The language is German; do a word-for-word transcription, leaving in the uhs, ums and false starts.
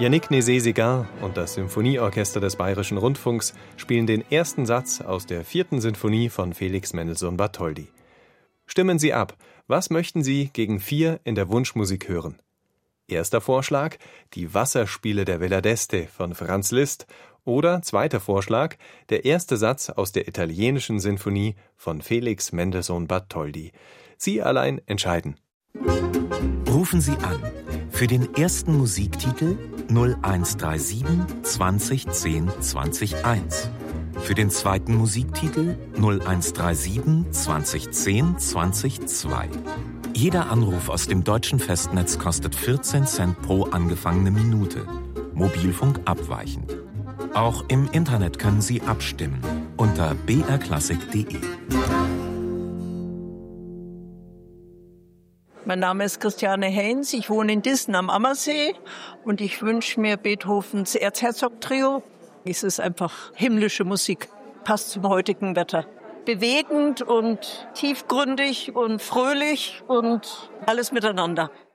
Yannick Nézet-Séguin und das Symphonieorchester des Bayerischen Rundfunks spielen den ersten Satz aus der vierten Sinfonie von Felix Mendelssohn Bartholdy. Stimmen Sie ab. Was möchten Sie gegen vier in der Wunschmusik hören? Erster Vorschlag: Die Wasserspiele der Villa d'Este von Franz Liszt. Oder zweiter Vorschlag: der erste Satz aus der italienischen Sinfonie von Felix Mendelssohn Bartholdy. Sie allein entscheiden. Rufen Sie an für den ersten Musiktitel null eins drei sieben zwanzig zehn zwanzig eins. Für den zweiten Musiktitel null eins drei sieben zwanzig zehn zwanzig zwei. Jeder Anruf aus dem deutschen Festnetz kostet vierzehn Cent pro angefangene Minute. Mobilfunk abweichend. Auch im Internet können Sie abstimmen unter b r klassik punkt d e. Mein Name ist Christiane Heinz, ich wohne in Dissen am Ammersee und ich wünsche mir Beethovens Erzherzog-Trio. Es ist einfach himmlische Musik, passt zum heutigen Wetter. Bewegend und tiefgründig und fröhlich und alles miteinander.